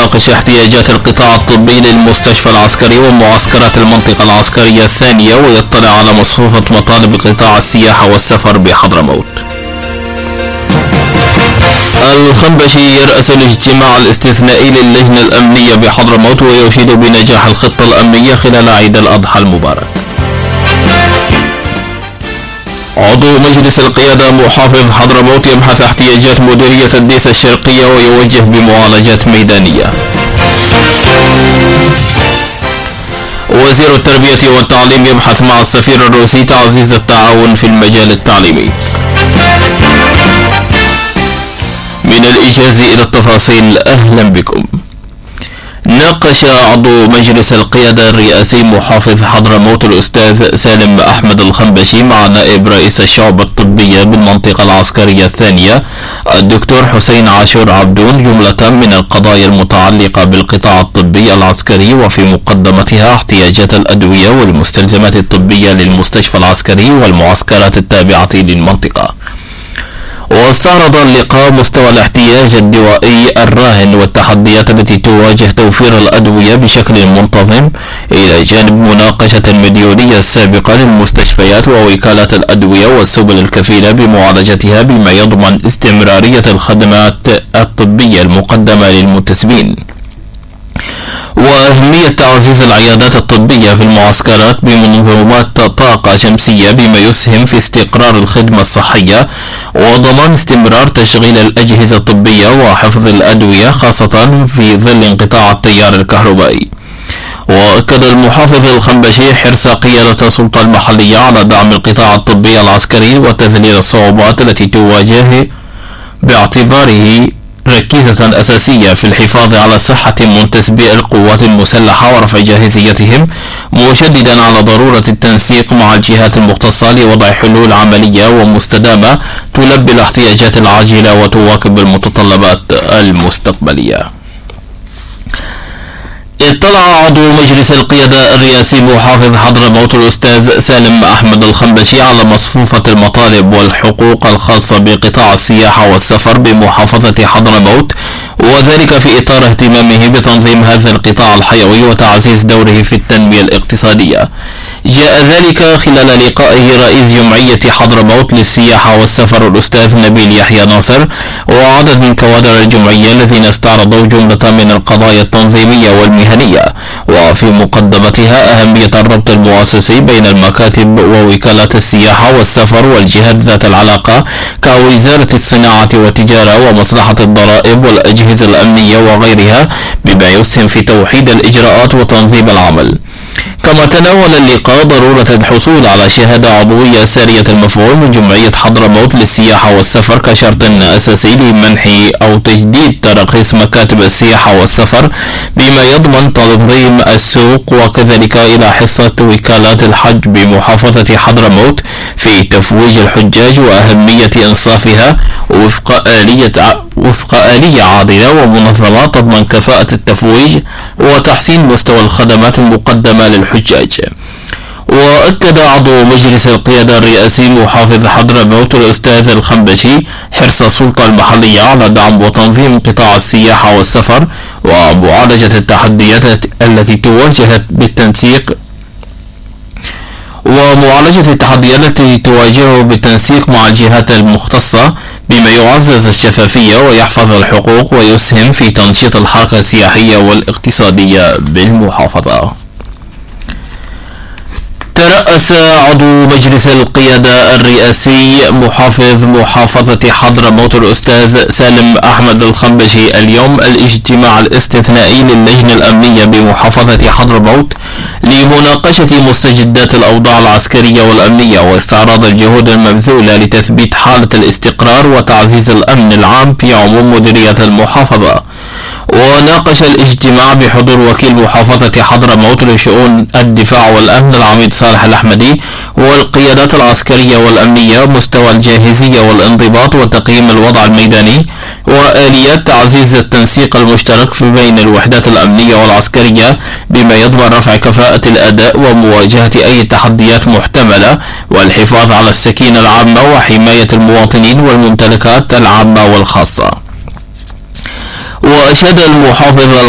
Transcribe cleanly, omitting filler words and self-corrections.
يناقش احتياجات القطاع الطبي للمستشفى العسكري ومعسكرات المنطقة العسكرية الثانية، ويطلع على مصفوفة مطالب قطاع السياحة والسفر بحضرموت. الخنبشي يرأس الاجتماع الاستثنائي للجنة الأمنية بحضرموت ويشيد بنجاح الخطة الأمنية خلال عيد الأضحى المبارك. عضو مجلس القيادة محافظ حضرموت يبحث احتياجات مديرية الديسة الشرقية ويوجه بمعالجات ميدانية. وزير التربية والتعليم يبحث مع السفير الروسي تعزيز التعاون في المجال التعليمي. من الإيجاز إلى التفاصيل، أهلا بكم. ناقش عضو مجلس القيادة الرئاسي محافظ حضرموت الأستاذ سالم أحمد الخنبشي مع نائب رئيس الشعبة الطبية بالمنطقة العسكرية الثانية الدكتور حسين عاشور عبدون جملة من القضايا المتعلقة بالقطاع الطبي العسكري، وفي مقدمتها احتياجات الأدوية والمستلزمات الطبية للمستشفى العسكري والمعسكرات التابعة للمنطقة. واستعرض اللقاء مستوى الاحتياج الدوائي الراهن والتحديات التي تواجه توفير الأدوية بشكل منتظم، إلى جانب مناقشة المديونية السابقة للمستشفيات ووكالات الأدوية والسبل الكفيلة بمعالجتها بما يضمن استمرارية الخدمات الطبية المقدمة للمنتسبين، وأهمية تعزيز العيادات الطبية في المعسكرات بمنظومات طاقة شمسية بما يسهم في استقرار الخدمة الصحية وضمان استمرار تشغيل الأجهزة الطبية وحفظ الأدوية خاصة في ظل انقطاع التيار الكهربائي. وأكد المحافظ الخنبشي حرص قيادة السلطة المحلية على دعم القطاع الطبي العسكري وتذليل الصعوبات التي تواجهه باعتباره ركيزة أساسية في الحفاظ على صحة منتسبي القوات المسلحة ورفع جاهزيتهم، مشددا على ضرورة التنسيق مع الجهات المختصة لوضع حلول عملية ومستدامة تلبي الاحتياجات العاجلة وتواكب المتطلبات المستقبلية. اطلع عضو مجلس القيادة الرئاسي محافظ حضرموت الأستاذ سالم أحمد الخنبشي على مصفوفة المطالب والحقوق الخاصة بقطاع السياحة والسفر بمحافظة حضرموت، وذلك في إطار اهتمامه بتنظيم هذا القطاع الحيوي وتعزيز دوره في التنمية الاقتصادية. جاء ذلك خلال لقائه رئيس جمعية حضرموت للسياحة والسفر الأستاذ نبيل يحيى ناصر وعدد من كوادر الجمعية الذين استعرضوا جملة من القضايا التنظيمية والمهنية، وفي مقدمتها أهمية الربط المؤسسي بين المكاتب ووكالات السياحة والسفر والجهات ذات العلاقة كوزارة الصناعة والتجارة ومصلحة الضرائب والأجهزة الأمنية وغيرها، بما يسهم في توحيد الإجراءات وتنظيم العمل. كما تناول اللقاء ضرورة الحصول على شهادة عضوية سارية المفعول من جمعية حضرموت للسياحة والسفر كشرط أساسي لمنح أو تجديد تراخيص مكاتب السياحة والسفر، بما يضمن تنظيم السوق، وكذلك إلى حصة وكالات الحج بمحافظة حضرموت في تفويج الحجاج وأهمية إنصافها وفق آلية عادلة ومنظمة تضمن كفاءة التفويج وتحسين مستوى الخدمات المقدمة للحجاج. وأكد عضو مجلس القيادة الرئاسي محافظ حضرموت الأستاذ الخنبشي حرص السلطة المحلية على دعم وتنظيم قطاع السياحة والسفر ومعالجة التحديات التي تواجهه بالتنسيق مع الجهات المختصة، بما يعزز الشفافية ويحفظ الحقوق ويسهم في تنشيط الحركة السياحية والاقتصادية بالمحافظة. ترأس عضو مجلس القيادة الرئاسي محافظ محافظة حضرموت الأستاذ سالم أحمد الخنبشي اليوم الاجتماع الاستثنائي للجنة الأمنية بمحافظة حضرموت لمناقشة مستجدات الأوضاع العسكرية والأمنية واستعراض الجهود المبذولة لتثبيت حالة الاستقرار وتعزيز الأمن العام في عموم مديرية المحافظة. وناقش الاجتماع بحضور وكيل محافظة حضرموت لشؤون الدفاع والأمن العميد صالح الأحمدي والقيادات العسكرية والأمنية مستوى الجاهزية والانضباط وتقييم الوضع الميداني وآليات تعزيز التنسيق المشترك بين الوحدات الأمنية والعسكرية بما يضمن رفع كفاءة الأداء ومواجهة أي تحديات محتملة والحفاظ على السكينة العامة وحماية المواطنين والممتلكات العامة والخاصة. وأشاد المحافظ